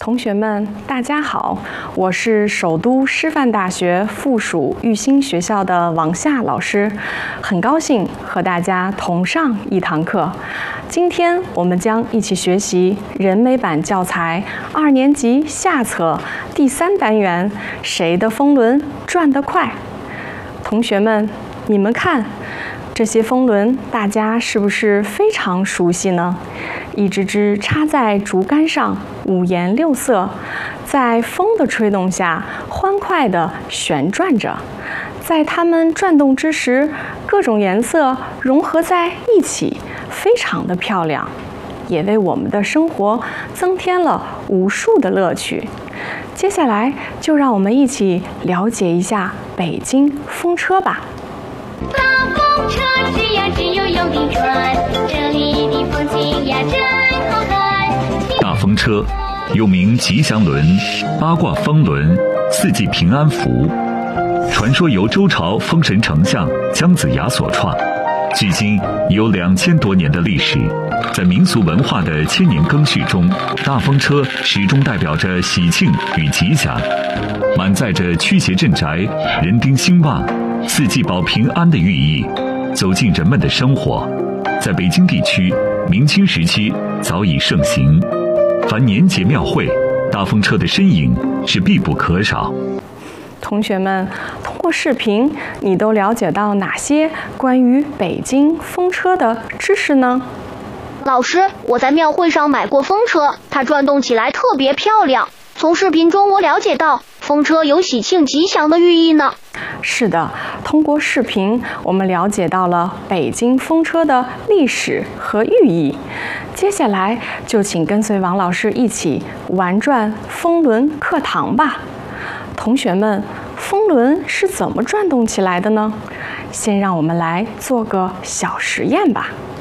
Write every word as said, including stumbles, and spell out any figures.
同学们，大家好，我是首都师范大学附属育新学校的王夏老师，很高兴和大家同上一堂课。今天我们将一起学习人美版教材二年级下册第三单元“谁的风轮转得快”。同学们，你们看，这些风轮大家是不是非常熟悉呢？一只只插在竹竿上，五颜六色，在风的吹动下欢快地旋转着。在它们转动之时，各种颜色融合在一起，非常的漂亮，也为我们的生活增添了无数的乐趣。接下来就让我们一起了解一下北京风车吧。 大风车吱呀吱悠悠地转，这里的风景呀真好看。 大风车又名吉祥轮、八卦风轮、四季平安符，传说由周朝风神丞相姜子牙所创，距今已有两千多年的历史。在民俗文化的千年更续中，大风车始终代表着喜庆与吉祥，满载着驱邪镇宅、人丁兴旺、四季保平安的寓意，走进人们的生活。在北京地区，明清时期早已盛行，凡年节庙会，大风车的身影是必不可少。 同学们，通过视频，你都了解到哪些关于北京风车的知识呢？ 老师，我在庙会上买过风车，它转动起来特别漂亮。从视频中我了解到，风车有喜庆吉祥的寓意呢。 是的，通过视频，我们了解到了北京风车的历史和寓意。接下来就请跟随王老师一起玩转风轮课堂吧。同学们，风轮是怎么转动起来的呢？先让我们来做个小实验吧。